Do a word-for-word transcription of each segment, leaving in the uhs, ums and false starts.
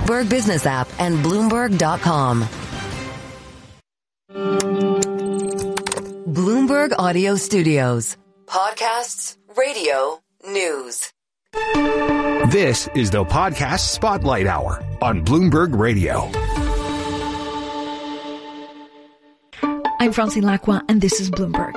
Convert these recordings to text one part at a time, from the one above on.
Bloomberg Business app and Bloomberg dot com. Bloomberg Audio Studios. Podcasts, radio, news. This is the Podcast Spotlight Hour on Bloomberg Radio. I'm Francine Lacqua, and this is Bloomberg.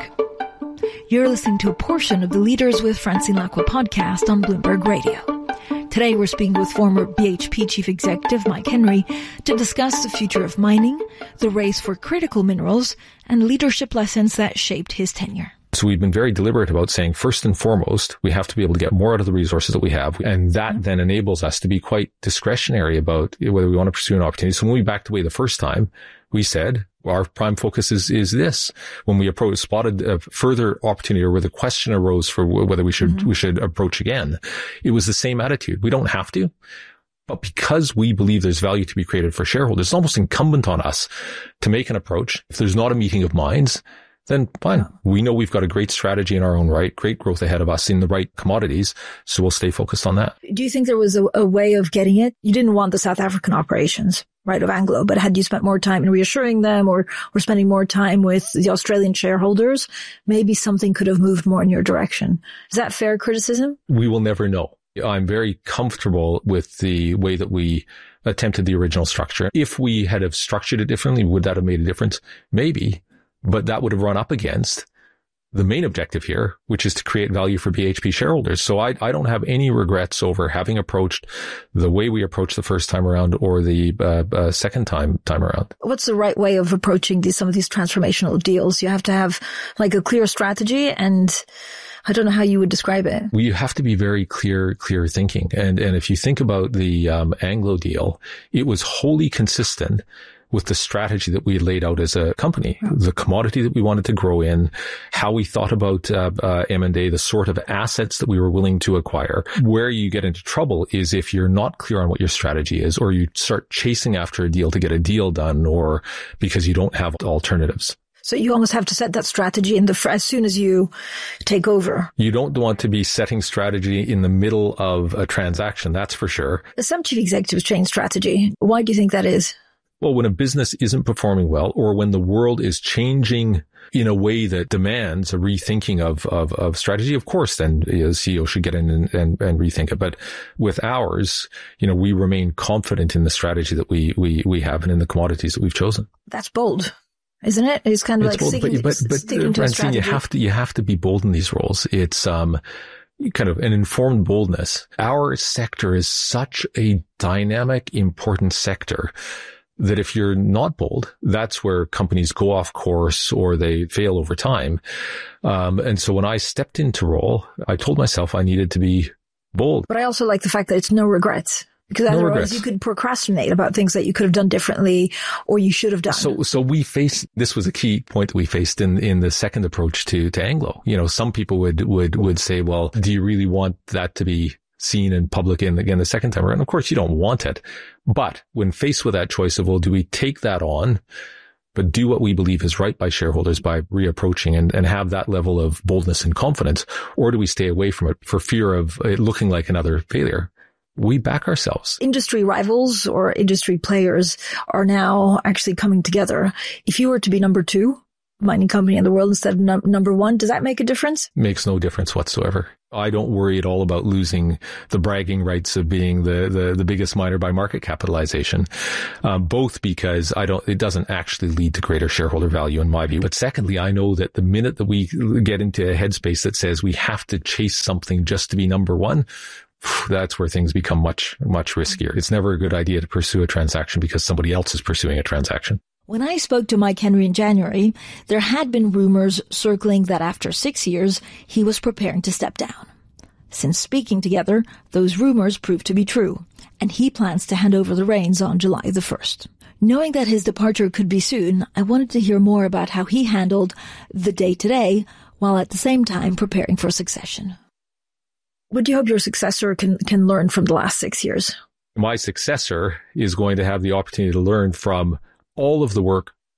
You're listening to a portion of the Leaders with Francine Lacqua podcast on Bloomberg Radio. Today, we're speaking with former B H P Chief Executive Mike Henry to discuss the future of mining, the race for critical minerals, and leadership lessons that shaped his tenure. So we've been very deliberate about saying, first and foremost, we have to be able to get more out of the resources that we have. And that then enables us to be quite discretionary about whether we want to pursue an opportunity. So when we backed away the first time, we said, our prime focus is, is this. When we approached, spotted a further opportunity, or where the question arose for whether we should, mm-hmm. we should approach again, it was the same attitude. We don't have to. But because we believe there's value to be created for shareholders, it's almost incumbent on us to make an approach. If there's not a meeting of minds, then fine. We know we've got a great strategy in our own right, great growth ahead of us in the right commodities. So we'll stay focused on that. Do you think there was a, a way of getting it? You didn't want the South African operations, right, of Anglo, but had you spent more time in reassuring them, or, or spending more time with the Australian shareholders, maybe something could have moved more in your direction. Is that fair criticism? We will never know. I'm very comfortable with the way that we attempted the original structure. If we had have structured it differently, would that have made a difference? Maybe. But that would have run up against the main objective here, which is to create value for B H P shareholders. So I, I don't have any regrets over having approached the way we approached the first time around, or the uh, uh, second time time around. What's the right way of approaching these, some of these transformational deals? You have to have like a clear strategy, and I don't know how you would describe it. We have to be very clear, clear thinking. And, and if you think about the um, Anglo deal, it was wholly consistent with the strategy that we laid out as a company, the commodity that we wanted to grow in, how we thought about uh, uh, M and A, the sort of assets that we were willing to acquire. Where you get into trouble is if you're not clear on what your strategy is, or you start chasing after a deal to get a deal done, or because you don't have alternatives. So you almost have to set that strategy in the as soon as you take over. You don't want to be setting strategy in the middle of a transaction, that's for sure. Some chief executives change strategy. Why do you think that is? Well, when a business isn't performing well, or when the world is changing in a way that demands a rethinking of, of, of strategy, of course, then you know, the C E O should get in and, and, and rethink it. But with ours, you know, we remain confident in the strategy that we, we, we have and in the commodities that we've chosen. That's bold, isn't it? It's kind of it's like bold, sticking, but, but, sticking but, to a Francine, strategy. You have to, you have to be bold in these roles. It's, um, kind of an informed boldness. Our sector is such a dynamic, important sector that if you're not bold, that's where companies go off course or they fail over time. Um, and so when I stepped into role, I told myself I needed to be bold. But I also like the fact that it's no regrets. Because no otherwise regrets. You could procrastinate about things that you could have done differently or you should have done. So, so we faced, this was a key point that we faced in, in the second approach to, to Anglo. You know, some people would, would, would say, well, do you really want that to be seen in public in again the second time around? Of course, you don't want it. But when faced with that choice of, well, do we take that on, but do what we believe is right by shareholders by reapproaching and, and have that level of boldness and confidence, or do we stay away from it for fear of it looking like another failure? We back ourselves. Industry rivals or industry players are now actually coming together. If you were to be number two mining company in the world instead of num- number one, does that make a difference? Makes no difference whatsoever. I don't worry at all about losing the bragging rights of being the, the, the biggest miner by market capitalization, um, both because I don't, it doesn't actually lead to greater shareholder value in my view. But secondly, I know that the minute that we get into a headspace that says we have to chase something just to be number one, that's where things become much, much riskier. It's never a good idea to pursue a transaction because somebody else is pursuing a transaction. When I spoke to Mike Henry in January, there had been rumors circling that after six years, he was preparing to step down. Since speaking together, those rumors proved to be true, and he plans to hand over the reins on July the first. Knowing that his departure could be soon, I wanted to hear more about how he handled the day-to-day while at the same time preparing for succession. What do you hope your successor can, can learn from the last six years? My successor is going to have the opportunity to learn from all of the work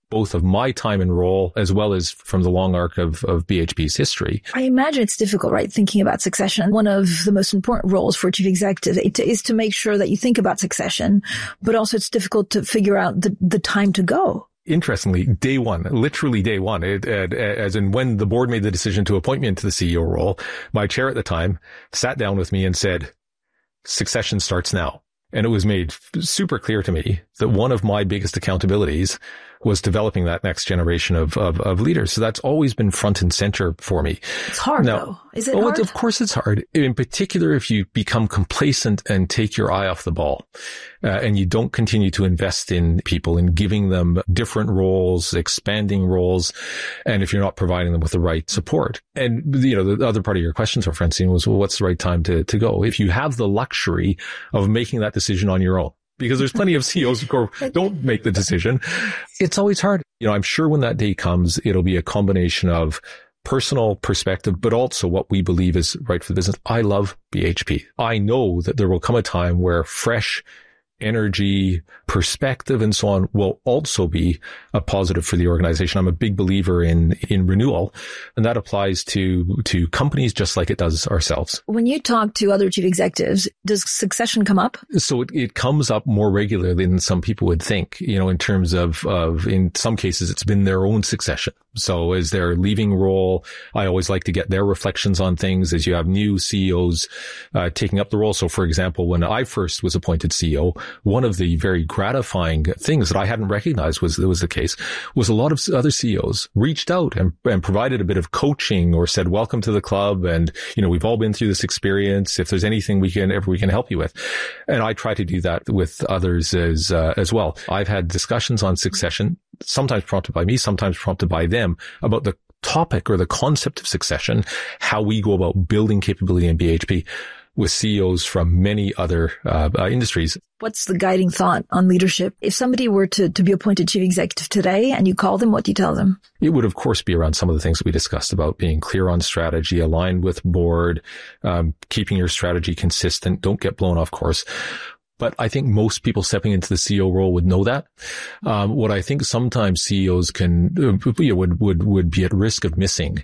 both of my time and role as well as from the long arc of, of B H P's history. I imagine it's difficult, right? Thinking about succession. One of the most important roles for a chief executive is to make sure that you think about succession, but also it's difficult to figure out the, the time to go. Interestingly, day one, literally day one, it, it, as in when the board made the decision to appoint me into the C E O role, my chair at the time sat down with me and said, succession starts now. And it was made super clear to me that one of my biggest accountabilities was developing that next generation of, of, of leaders. So that's always been front and center for me. It's hard now, though. Is it oh, hard? Of course it's hard. In particular, if you become complacent and take your eye off the ball, uh, and you don't continue to invest in people and giving them different roles, expanding roles, and if you're not providing them with the right support. And, you know, the other part of your question, so Francine, was, well, what's the right time to, to go? If you have the luxury of making that decision on your own, because there's plenty of C E Os who go, don't make the decision. It's always hard. You know, I'm sure when that day comes, it'll be a combination of personal perspective, but also what we believe is right for the business. I love B H P. I know that there will come a time where fresh energy, perspective, and so on will also be a positive for the organization. I'm a big believer in, in renewal, and that applies to, to companies just like it does ourselves. When you talk to other chief executives, does succession come up? So it, it comes up more regularly than some people would think, you know, in terms of, of, in some cases, it's been their own succession. So as they're leaving role, I always like to get their reflections on things as you have new C E Os, uh, taking up the role. So for example, when I first was appointed C E O, one of the very gratifying things that I hadn't recognized was was the case was a lot of other C E Os reached out and, and provided a bit of coaching or said, welcome to the club. And, you know, we've all been through this experience. If there's anything we can, ever we can help you with. And I try to do that with others as, uh, as well. I've had discussions on succession, sometimes prompted by me, sometimes prompted by them, about the topic or the concept of succession, how we go about building capability in B H P with C E Os from many other uh, uh, industries. What's the guiding thought on leadership? If somebody were to, to be appointed chief executive today and you call them, what do you tell them? It would, of course, be around some of the things that we discussed about being clear on strategy, aligned with board, um, keeping your strategy consistent, don't get blown off course. But I think most people stepping into the C E O role would know that. Um, what I think sometimes C E Os can, uh, would, would, would be at risk of missing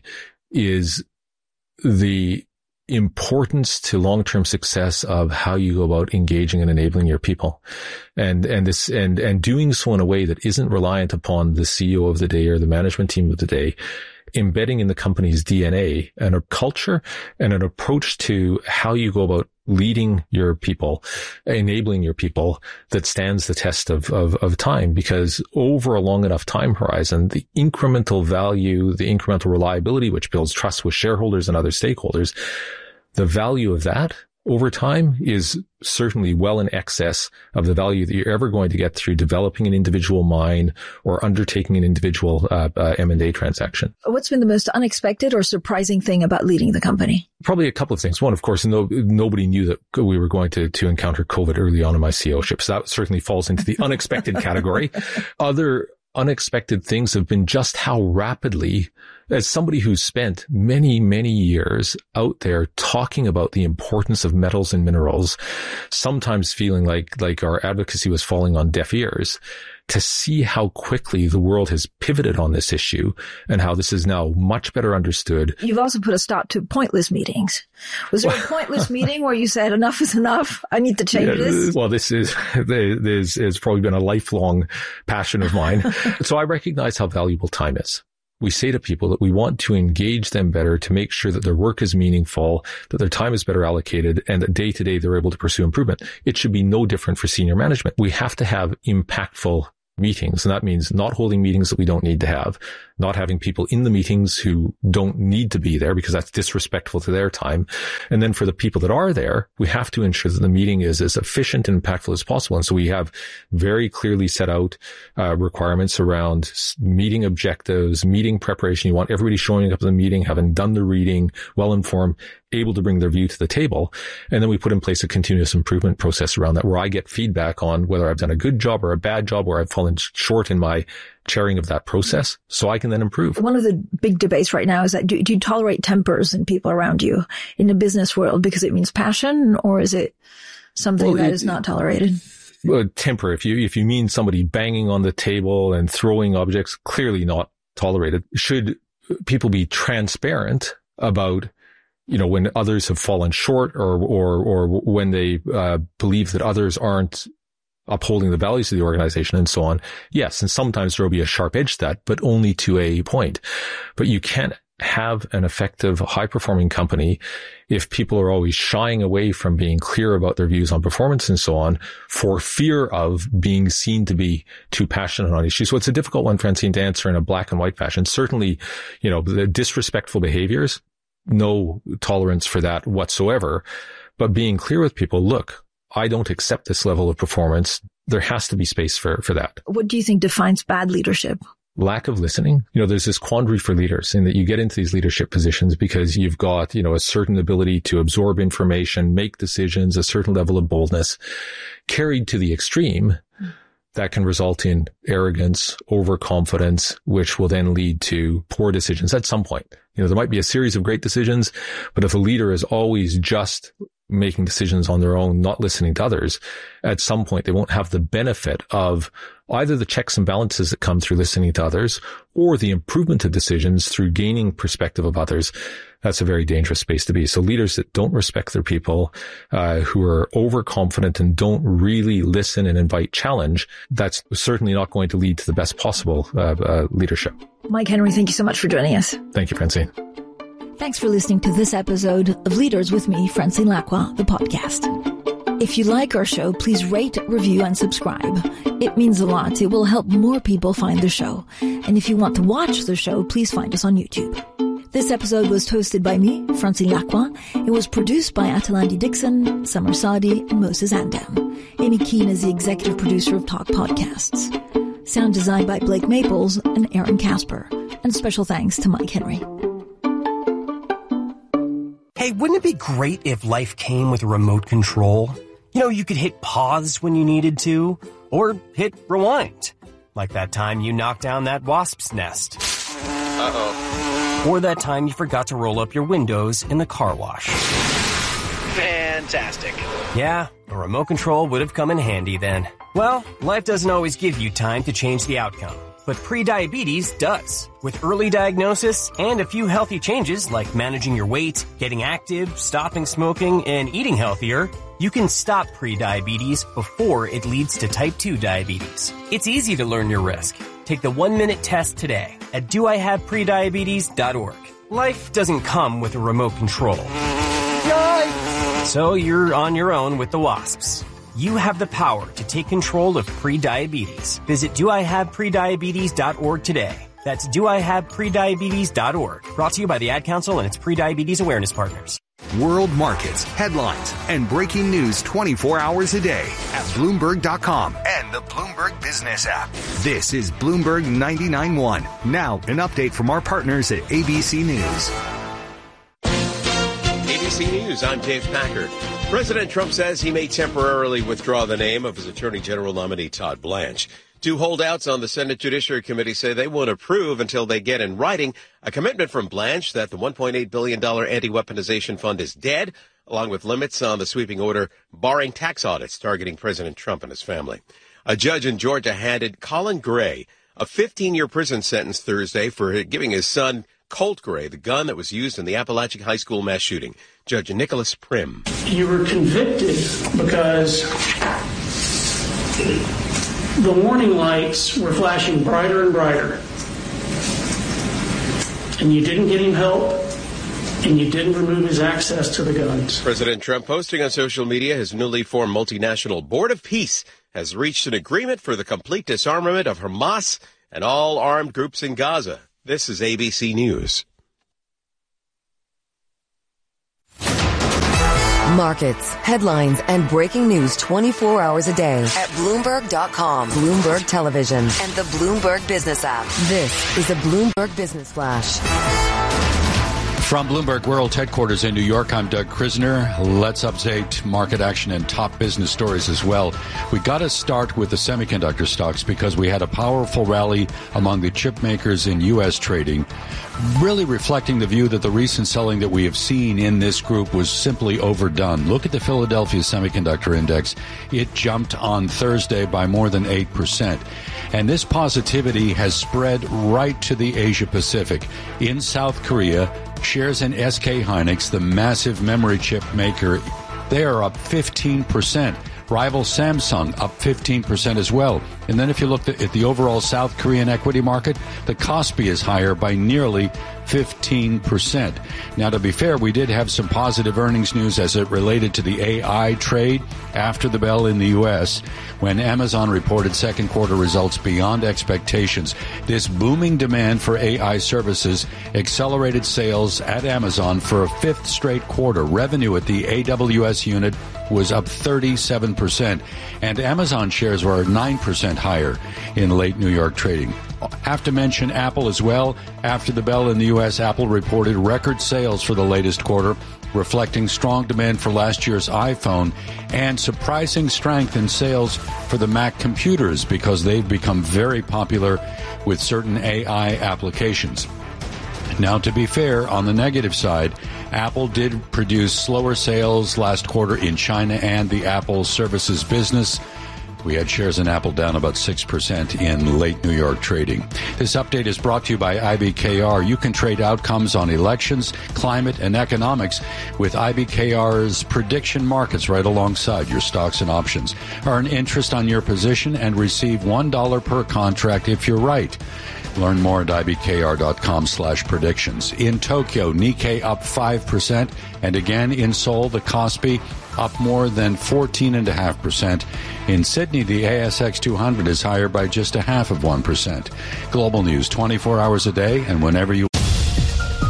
is the importance to long-term success of how you go about engaging and enabling your people. And, and this, and, and doing so in a way that isn't reliant upon the C E O of the day or the management team of the day, embedding in the company's D N A and a culture and an approach to how you go about leading your people, enabling your people that stands the test of, of, of time, because over a long enough time horizon, the incremental value, the incremental reliability, which builds trust with shareholders and other stakeholders, the value of that over time is certainly well in excess of the value that you're ever going to get through developing an individual mine or undertaking an individual uh, uh, M and A transaction. What's been the most unexpected or surprising thing about leading the company? Probably a couple of things. One, of course, no, nobody knew that we were going to, to encounter COVID early on in my C E O-ship. So that certainly falls into the unexpected category. Other unexpected things have been just how rapidly, as somebody who's spent many, many years out there talking about the importance of metals and minerals, sometimes feeling like, like our advocacy was falling on deaf ears, to see how quickly the world has pivoted on this issue and how this is now much better understood. You've also put a stop to pointless meetings. Was there a pointless meeting where you said, enough is enough? I need to change yeah, this? Well, this is, this has probably been a lifelong passion of mine. So I recognize how valuable time is. We say to people that we want to engage them better to make sure that their work is meaningful, that their time is better allocated, and that day to day they're able to pursue improvement. It should be no different for senior management. We have to have impactful meetings, and that means not holding meetings that we don't need to have, not having people in the meetings who don't need to be there because that's disrespectful to their time. And then for the people that are there, we have to ensure that the meeting is as efficient and impactful as possible. And so we have very clearly set out uh, requirements around meeting objectives, meeting preparation. You want everybody showing up at the meeting, having done the reading, well-informed, able to bring their view to the table. And then we put in place a continuous improvement process around that where I get feedback on whether I've done a good job or a bad job, or I've fallen short in my chairing of that process, so I can then improve. One of the big debates right now is that do, do you tolerate tempers in people around you in the business world because it means passion, or is it something well, that it, is not tolerated? uh, temper. If you, if you mean somebody banging on the table and throwing objects, clearly not tolerated. Should people be transparent about, you know, when others have fallen short or, or, or when they, uh, believe that others aren't upholding the values of the organization and so on? Yes. And sometimes there will be a sharp edge to that, but only to a point. But you can't have an effective, high-performing company if people are always shying away from being clear about their views on performance and so on for fear of being seen to be too passionate on issues. So it's a difficult one, Francine, to answer in a black and white fashion. Certainly, you know, the disrespectful behaviors, no tolerance for that whatsoever. But being clear with people, look, I don't accept this level of performance. There has to be space for, for that. What do you think defines bad leadership? Lack of listening. You know, there's this quandary for leaders in that you get into these leadership positions because you've got, you know, a certain ability to absorb information, make decisions, a certain level of boldness. Carried to the extreme, that can result in arrogance, overconfidence, which will then lead to poor decisions at some point. You know, there might be a series of great decisions, but if a leader is always just making decisions on their own, not listening to others, at some point they won't have the benefit of either the checks and balances that come through listening to others or the improvement of decisions through gaining perspective of others. That's a very dangerous space to be. So leaders that don't respect their people, uh, who are overconfident and don't really listen and invite challenge, that's certainly not going to lead to the best possible uh, uh, leadership. Mike Henry, thank you so much for joining us. Thank you, Francine. Thanks for listening to this episode of Leaders with me, Francine Lacqua, the podcast. If you like our show, please rate, review, and subscribe. It means a lot. It will help more people find the show. And if you want to watch the show, please find us on YouTube. This episode was hosted by me, Francine Lacqua. It was produced by Atalandi Dixon, Summer Sadi, and Moses Andam. Amy Keane is the executive producer of Talk Podcasts. Sound designed by Blake Maples and Aaron Casper. And special thanks to Mike Henry. Hey, wouldn't it be great if life came with a remote control? You know, you could hit pause when you needed to, or hit rewind. Like that time you knocked down that wasp's nest. Uh-oh. Or that time you forgot to roll up your windows in the car wash. Fantastic. Yeah, a remote control would have come in handy then. Well, life doesn't always give you time to change the outcome. But prediabetes does. With early diagnosis and a few healthy changes like managing your weight, getting active, stopping smoking, and eating healthier, you can stop prediabetes before it leads to type two diabetes. It's easy to learn your risk. Take the one-minute test today at do I have prediabetes dot org. Life doesn't come with a remote control. Yikes! So you're on your own with the wasps. You have the power to take control of prediabetes. Visit do I have prediabetes dot org today. That's do I have prediabetes dot org. Brought to you by the Ad Council and its Prediabetes Awareness Partners. World markets, headlines, and breaking news twenty-four hours a day at Bloomberg dot com and the Bloomberg Business app. This is Bloomberg ninety-nine point one. Now, an update from our partners at A B C News. A B C News, I'm Dave Packard. President Trump says he may temporarily withdraw the name of his Attorney General nominee, Todd Blanche. Two holdouts on the Senate Judiciary Committee say they won't approve until they get in writing a commitment from Blanche that the one point eight billion dollars anti-weaponization fund is dead, along with limits on the sweeping order barring tax audits targeting President Trump and his family. A judge in Georgia handed Colin Gray a fifteen-year prison sentence Thursday for giving his son Colt Gray the gun that was used in the Appalachian High School mass shooting. Judge Nicholas Prim. You were convicted because the warning lights were flashing brighter and brighter. And you didn't get him help, and you didn't remove his access to the guns. President Trump posting on social media his newly formed multinational Board of Peace has reached an agreement for the complete disarmament of Hamas and all armed groups in Gaza. This is A B C News. Markets, headlines, and breaking news twenty-four hours a day at Bloomberg dot com, Bloomberg Television, and the Bloomberg Business app. This is a Bloomberg Business Flash. From Bloomberg World Headquarters in New York, I'm Doug Krisner. Let's update market action and top business stories as well. We got to start with the semiconductor stocks because we had a powerful rally among the chip makers in U S trading, really reflecting the view that the recent selling that we have seen in this group was simply overdone. Look at the Philadelphia Semiconductor Index. It jumped on Thursday by more than eight percent. And this positivity has spread right to the Asia Pacific. In South Korea, shares in S K Hynix, the massive memory chip maker, they are up fifteen percent. Rival Samsung up fifteen percent as well. And then if you look at the overall South Korean equity market, the Kospi is higher by nearly fifteen percent. Now, to be fair, we did have some positive earnings news as it related to the A I trade after the bell in the U S when Amazon reported second quarter results beyond expectations. This booming demand for A I services accelerated sales at Amazon for a fifth straight quarter. Revenue at the A W S unit was up thirty-seven percent, and Amazon shares were nine percent higher in late New York trading. Have to mention Apple as well. After the bell in the U S, Apple reported record sales for the latest quarter, reflecting strong demand for last year's iPhone and surprising strength in sales for the Mac computers because they've become very popular with certain A I applications. Now, to be fair, on the negative side, Apple did produce slower sales last quarter in China and the Apple services business. We had shares in Apple down about six percent in late New York trading. This update is brought to you by I B K R. You can trade outcomes on elections, climate, and economics with I B K R's prediction markets right alongside your stocks and options. Earn interest on your position and receive one dollar per contract if you're right. Learn more at ibkr.com slash predictions. In Tokyo, Nikkei up five percent. And again, in Seoul, the Kospi up more than fourteen point five percent. In Sydney, the A S X two hundred is higher by just a half of one percent. Global news twenty-four hours a day and whenever you